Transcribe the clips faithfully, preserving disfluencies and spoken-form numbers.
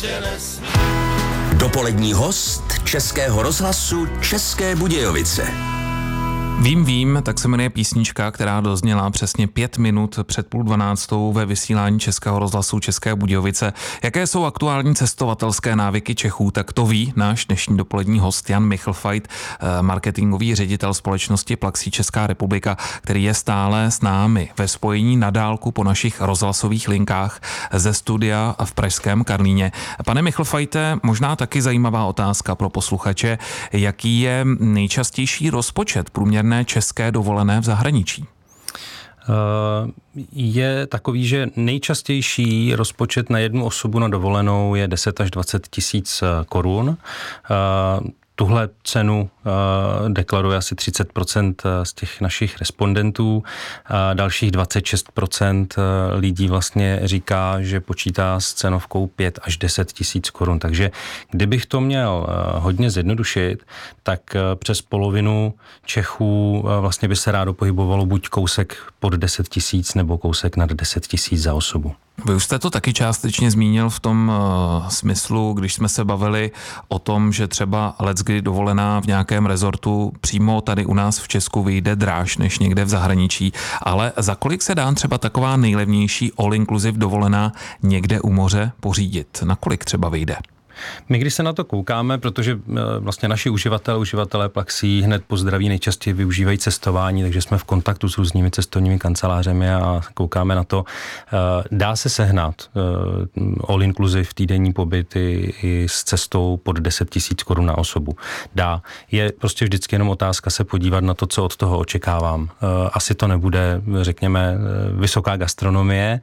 prostě nesmí. Dopolední host Českého rozhlasu České Budějovice. Vím, vím, tak se jmenuje písnička, která dozněla přesně pět minut před půl dvanáctou ve vysílání Českého rozhlasu České Budějovice. Jaké jsou aktuální cestovatelské návyky Čechů, tak to ví náš dnešní dopolední host Jan Michlfajt, marketingový ředitel společnosti Plaxi Česká republika, který je stále s námi ve spojení na dálku po našich rozhlasových linkách ze studia v pražském Karlíně. Pane Michlfajte, možná taky zajímavá otázka pro posluchače, jaký je nejčastější rozpočet průměrné české dovolené v zahraničí? Je takový, že nejčastější rozpočet na jednu osobu na dovolenou je deset až dvacet tisíc korun. Tuhle cenu uh, deklaruje asi třicet procent z těch našich respondentů. Uh, dalších dvacet šest procent lidí vlastně říká, že počítá s cenovkou pět až deset tisíc korun. Takže kdybych to měl uh, hodně zjednodušit, tak uh, přes polovinu Čechů uh, vlastně by se rádo pohybovalo buď kousek pod deset tisíc nebo kousek nad deset tisíc za osobu. Vy už jste to taky částečně zmínil v tom uh, smyslu, když jsme se bavili o tom, že třeba leckdy dovolená v nějakém rezortu přímo tady u nás v Česku vyjde dráž než někde v zahraničí, ale za kolik se dá třeba taková nejlevnější all-inclusive dovolená někde u moře pořídit? Na kolik třeba vyjde? My když se na to koukáme, protože vlastně naši uživatelé, uživatelé Plaxi hned po zdraví nejčastěji využívají cestování, takže jsme v kontaktu s různými cestovními kancelářemi a koukáme na to. Dá se sehnat all inclusive týdenní pobyt i, i s cestou pod deset tisíc korun na osobu. Dá. Je prostě vždycky jenom otázka se podívat na to, co od toho očekávám. Asi to nebude, řekněme, vysoká gastronomie,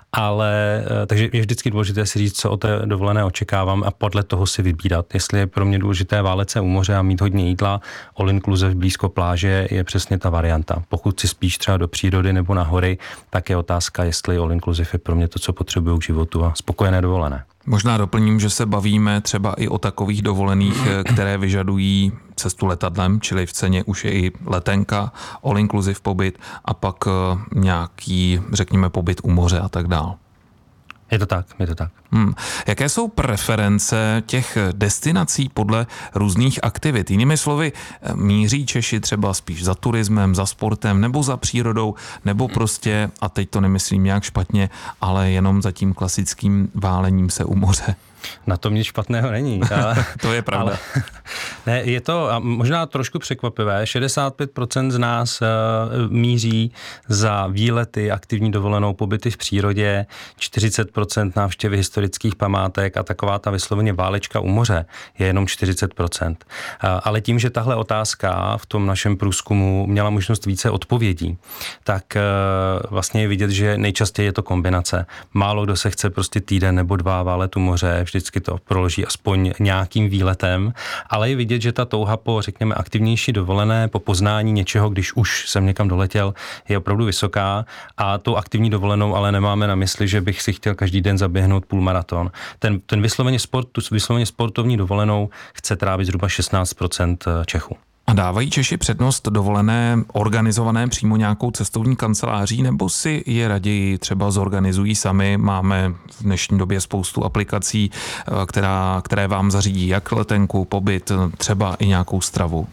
ale takže je vždycky důležité si říct, co od té dovolené očekávám a podle toho si vybírat. Jestli je pro mě důležité válet se u moře a mít hodně jídla, all inclusive blízko pláže je přesně ta varianta. Pokud si spíš třeba do přírody nebo na hory, tak je otázka, jestli all inclusive je pro mě to, co potřebuju k životu a spokojené dovolené. Možná doplním, že se bavíme třeba i o takových dovolených, které vyžadují cestu letadlem, čili v ceně už je i letenka, all inclusive pobyt a pak nějaký, řekněme, pobyt u moře a tak dál. Je to tak, je to tak. Hmm. Jaké jsou preference těch destinací podle různých aktivit? Jinými slovy, míří Češi třeba spíš za turismem, za sportem nebo za přírodou, nebo prostě, a teď to nemyslím nějak špatně, ale jenom za tím klasickým válením se u moře? Na tom nic špatného není. To je pravda. Ale, ne, je to možná trošku překvapivé. šedesát pět procent z nás uh, míří za výlety, aktivní dovolenou, pobyty v přírodě, čtyřicet procent návštěvy historických památek a taková ta vysloveně válečka u moře je jenom čtyřicet procent. Uh, ale tím, že tahle otázka v tom našem průzkumu měla možnost více odpovědí, tak uh, vlastně je vidět, že nejčastěji je to kombinace. Málo kdo se chce prostě týden nebo dva válet u moře, vždycky to proloží aspoň nějakým výletem, ale je vidět, že ta touha po, řekněme, aktivnější dovolené, po poznání něčeho, když už jsem někam doletěl, je opravdu vysoká a tou aktivní dovolenou ale nemáme na mysli, že bych si chtěl každý den zaběhnout půlmaraton. Ten, ten vysloveně, sport, tu vysloveně sportovní dovolenou chce trávit zhruba šestnáct procent Čechů. A dávají Češi přednost dovolené organizované přímo nějakou cestovní kanceláří, nebo si je raději třeba zorganizují sami? Máme v dnešní době spoustu aplikací, která, které vám zařídí jak letenku, pobyt, třeba i nějakou stravu.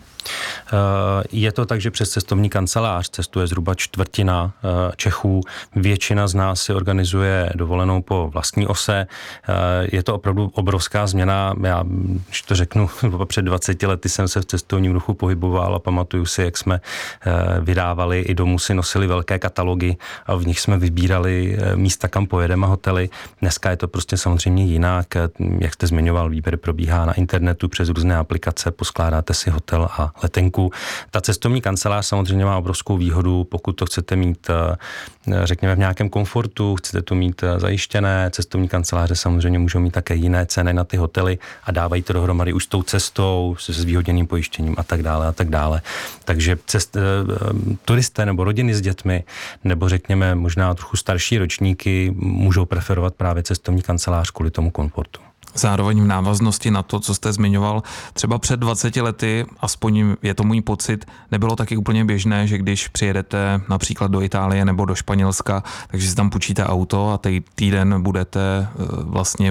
Je to tak, že přes cestovní kancelář cestuje zhruba čtvrtina Čechů. Většina z nás si organizuje dovolenou po vlastní ose. Je to opravdu obrovská změna. Já, když to řeknu, před dvaceti lety jsem se v cestovním ruchu pohyboval a pamatuju si, jak jsme vydávali i domů si nosili velké katalogy a v nich jsme vybírali místa, kam pojedeme, hotely. Dneska je to prostě samozřejmě jinak. Jak jste zmiňoval, výběr probíhá na internetu přes různé aplikace, poskládáte si hotel a letenku. Ta cestovní kancelář samozřejmě má obrovskou výhodu, pokud to chcete mít, řekněme, v nějakém komfortu, chcete to mít zajištěné. Cestovní kanceláře samozřejmě můžou mít také jiné ceny na ty hotely a dávají to dohromady už s tou cestou, se zvýhodněným pojištěním a tak dále a tak dále. Takže cest, turisté nebo rodiny s dětmi, nebo řekněme možná trochu starší ročníky můžou preferovat právě cestovní kancelář kvůli tomu komfortu. Zároveň v návaznosti na to, co jste zmiňoval, třeba před dvaceti lety, aspoň je to můj pocit, nebylo taky úplně běžné, že když přijedete například do Itálie nebo do Španělska, takže si tam půjčíte auto a týden budete vlastně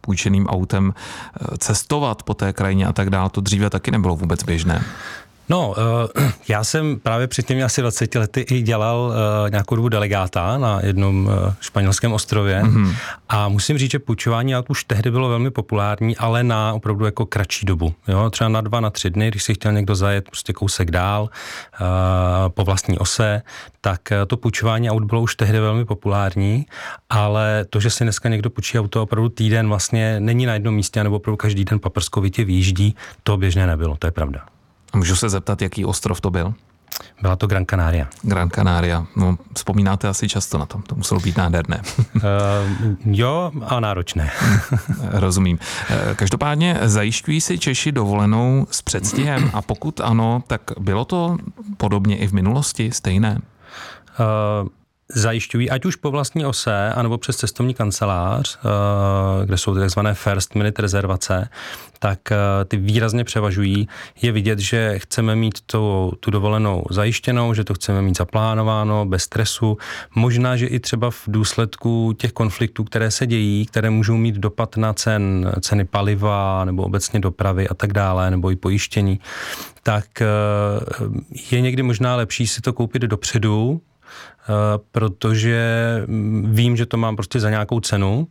půjčeným autem cestovat po té krajině a tak dále. To dříve taky nebylo vůbec běžné. No, já jsem právě před těmi asi dvaceti lety i dělal nějakou dobu delegáta na jednom španělském ostrově mm-hmm. a musím říct, že půjčování aut už tehdy bylo velmi populární, ale na opravdu jako kratší dobu. Jo? Třeba na dva, na tři dny, když si chtěl někdo zajet prostě kousek dál po vlastní ose, tak to půjčování aut bylo už tehdy velmi populární, ale to, že si dneska někdo půjčí auto opravdu týden vlastně není na jednom místě, nebo opravdu každý den paprskovitě vyjíždí, to běžně nebylo, to je pravda. A můžu se zeptat, jaký ostrov to byl? Byla to Gran Canaria. Gran Canaria. No, vzpomínáte asi často na tom. To muselo být nádherné. uh, jo a náročné. Rozumím. Každopádně zajišťují si Češi dovolenou s předstihem a pokud ano, tak bylo to podobně i v minulosti stejné? Uh, Zajišťují, ať už po vlastní ose, anebo přes cestovní kancelář, kde jsou ty takzvané first minute rezervace, tak ty výrazně převažují. Je vidět, že chceme mít tu, tu dovolenou zajištěnou, že to chceme mít zaplánováno, bez stresu. Možná, že i třeba v důsledku těch konfliktů, které se dějí, které můžou mít dopad na cen, ceny paliva nebo obecně dopravy a tak dále, nebo i pojištění, tak je někdy možná lepší si to koupit dopředu, protože vím, že to mám prostě za nějakou cenu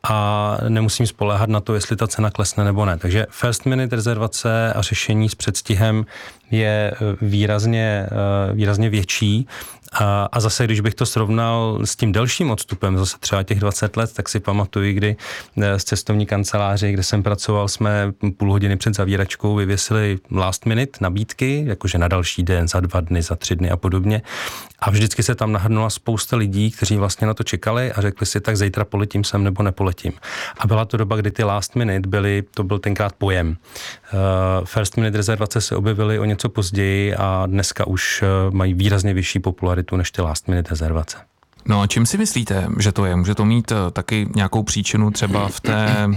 a nemusím spoléhat na to, jestli ta cena klesne nebo ne. Takže first minute rezervace a řešení s předstihem je výrazně, výrazně větší. A, a zase, když bych to srovnal s tím delším odstupem, zase třeba těch dvacet let, tak si pamatuju, kdy z cestovní kanceláři, kde jsem pracoval, jsme půl hodiny před zavíračkou vyvěsili last minute nabídky, jakože na další den, za dva dny, za tři dny a podobně. A vždycky se tam nahrnula spousta lidí, kteří vlastně na to čekali a řekli si, tak zítra poletím sem nebo nepoletím. A byla to doba, kdy ty last minute byly, to byl tenkrát pojem. Uh, first minute rezervace se objevily o něco později a dneska už uh, mají výrazně vyšší popularitu než ty last minute rezervace. No a čím si myslíte, že to je? Může to mít taky nějakou příčinu třeba v té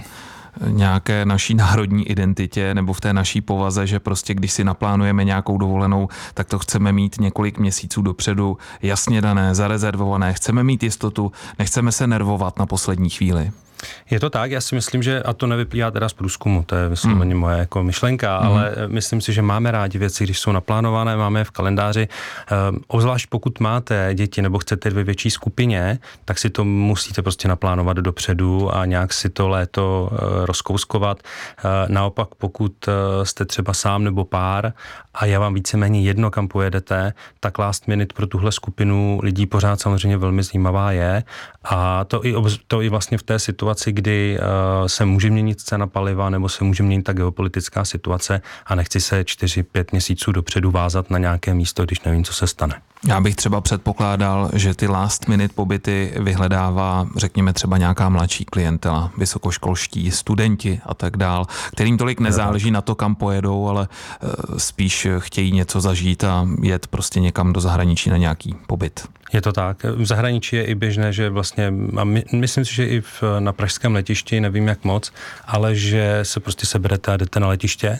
nějaké naší národní identitě nebo v té naší povaze, že prostě když si naplánujeme nějakou dovolenou, tak to chceme mít několik měsíců dopředu jasně dané, zarezervované, chceme mít jistotu, nechceme se nervovat na poslední chvíli. Je to tak, já si myslím, že, a to nevyplývá teda z průzkumu, to je vysloveně hmm. moje jako myšlenka, hmm. ale myslím si, že máme rádi věci, když jsou naplánované, máme je v kalendáři. Um, obzvlášť pokud máte děti nebo chcete ve větší skupině, tak si to musíte prostě naplánovat dopředu a nějak si to léto uh, rozkouskovat. Uh, naopak, pokud uh, jste třeba sám nebo pár a je vám víceméně jedno, kam pojedete, tak last minute pro tuhle skupinu lidí pořád samozřejmě velmi zajímavá je a to i, to i vlastně v té situaci, kdy uh, se může měnit cena paliva nebo se může měnit ta geopolitická situace a nechci se čtyři pět měsíců dopředu vázat na nějaké místo, když nevím, co se stane. Já bych třeba předpokládal, že ty last minute pobyty vyhledává, řekněme, třeba nějaká mladší klientela, vysokoškolští studenti a tak dál, kterým tolik nezáleží na to, kam pojedou, ale uh, spíš chtějí něco zažít a jet prostě někam do zahraničí na nějaký pobyt. Je to tak. V zahraničí je i běžné, že vlastně, a my, myslím si, že i v, na pražském letišti, nevím jak moc, ale že se prostě seberete a jdete na letiště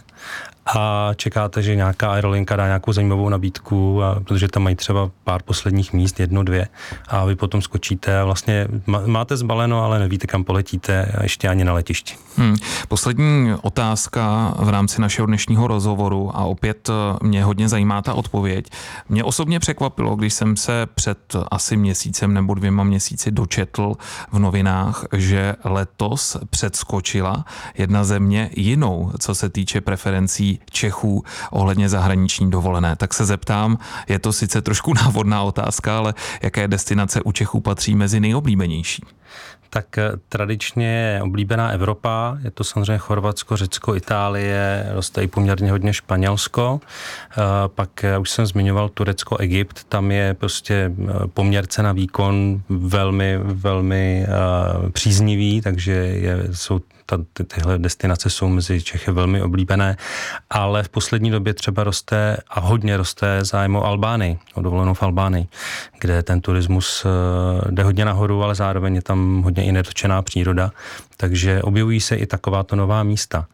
a čekáte, že nějaká aerolinka dá nějakou zajímavou nabídku, a, protože tam mají třeba pár posledních míst, jedno, dvě, a vy potom skočíte a vlastně máte zbaleno, ale nevíte, kam poletíte a ještě ani na letišti. Hmm. Poslední otázka v rámci našeho dnešního rozhovoru a opět mě hodně zajímá ta odpověď. Mě osobně překvapilo, když jsem se před asi měsícem nebo dvěma měsíci dočetl v novinách, že letos předskočila jedna země jinou, co se týče preferencí Čechů ohledně zahraniční dovolené. Tak se zeptám, je to sice trošku návodná otázka, ale jaké destinace u Čechů patří mezi nejoblíbenější? Tak tradičně je oblíbená Evropa, je to samozřejmě Chorvatsko, Řecko, Itálie, roste i poměrně hodně Španělsko, pak už jsem zmiňoval Turecko, Egypt, tam je prostě poměr cena výkon velmi, velmi příznivý, takže je, jsou ta, ty, tyhle destinace jsou mezi Čechy velmi oblíbené, ale v poslední době třeba roste a hodně roste zájem o Albánii, o dovolenou v Albánii, kde ten turismus jde hodně nahoru, ale zároveň je tam hodně i nedotčená příroda, takže objevují se i takováto nová místa.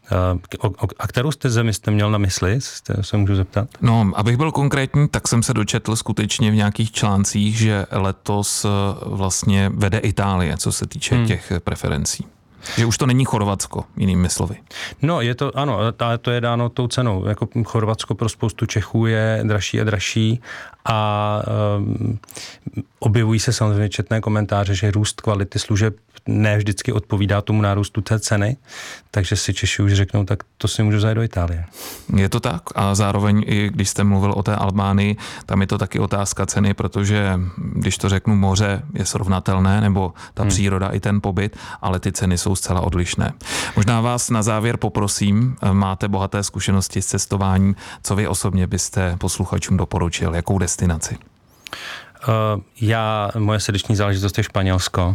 O, o, a kterou jste zemi jste měl na mysli, se můžu zeptat? No, abych byl konkrétní, tak jsem se dočetl skutečně v nějakých článcích, že letos vlastně vede Itálie, co se týče hmm. těch preferencí. Že už to není Chorvatsko, jinými slovy. No, je to, ano, ale to je dáno tou cenou. Jako Chorvatsko pro spoustu Čechů je dražší a dražší a um, objevují se samozřejmě četné komentáře, že růst kvality služeb ne vždycky odpovídá tomu nárůstu té ceny, takže si Češi už řeknou, tak to si můžu zajet do Itálie. Je to tak a zároveň i když jste mluvil o té Albánii, tam je to taky otázka ceny, protože když to řeknu, moře je srovnatelné, nebo ta hmm. příroda i ten pobyt, ale ty ceny jsou zcela odlišné. Možná vás na závěr poprosím, máte bohaté zkušenosti s cestováním, co vy osobně byste posluchačům doporučil, jakou destinaci? Uh, já, moje srdeční záležitost je Španělsko,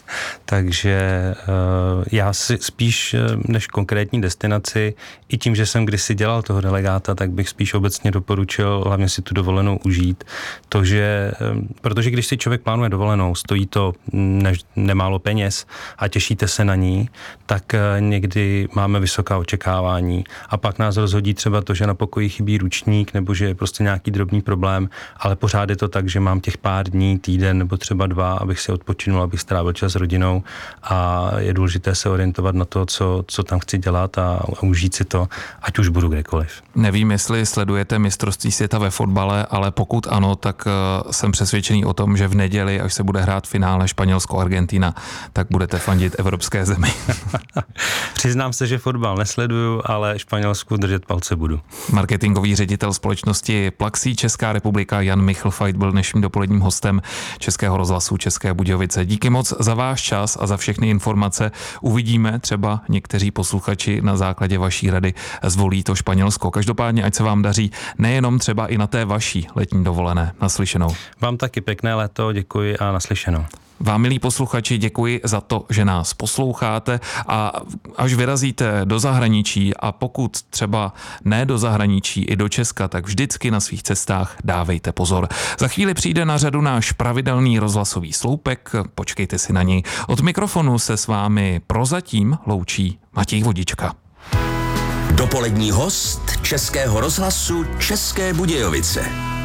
takže uh, já si spíš než konkrétní destinaci, i tím, že jsem kdysi dělal toho delegáta, tak bych spíš obecně doporučil hlavně si tu dovolenou užít. To, že, um, protože když si člověk plánuje dovolenou, stojí to ne, nemálo peněz a těšíte se na ní, tak uh, někdy máme vysoká očekávání a pak nás rozhodí třeba to, že na pokoji chybí ručník nebo že je prostě nějaký drobný problém, ale pořád je to tak, že mám těch pár dní, týden nebo třeba dva, abych si odpočinul, abych strávil čas s rodinou a je důležité se orientovat na to, co, co tam chci dělat a, a užít si to, ať už budu kdekoliv. Nevím, jestli sledujete mistrovství světa ve fotbale, ale pokud ano, tak uh, jsem přesvědčený o tom, že v neděli, až se bude hrát finále Španělsko-Argentina, tak budete fandit evropské zemi. Přiznám se, že fotbal nesleduju, ale Španělsku držet palce budu. Marketingový ředitel společnosti Plaxi Česká republika Jan Michlfajt byl dnešním dopoledním hostem Českého rozhlasu České Budějovice. Díky moc za váš čas a za všechny informace. Uvidíme, třeba někteří posluchači na základě vaší rady zvolí to Španělsko. Každopádně, ať se vám daří nejenom třeba i na té vaší letní dovolené. Naslyšenou. Vám taky pěkné léto, děkuji a naslyšenou. Vám, milí posluchači, děkuji za to, že nás posloucháte a až vyrazíte do zahraničí a pokud třeba ne do zahraničí, i do Česka, tak vždycky na svých cestách dávejte pozor. Za chvíli přijde na řadu náš pravidelný rozhlasový sloupek, počkejte si na něj. Od mikrofonu se s vámi prozatím loučí Matěj Vodička. Dopolední host Českého rozhlasu České Budějovice.